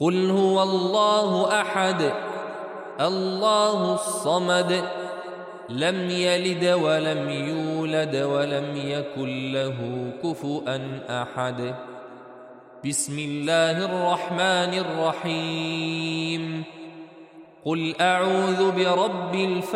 قل هو الله أحد الله الصمد لم يلد ولم يولد ولم يكن له كفؤا أحد. بسم الله الرحمن الرحيم. قل أعوذ برب الفلق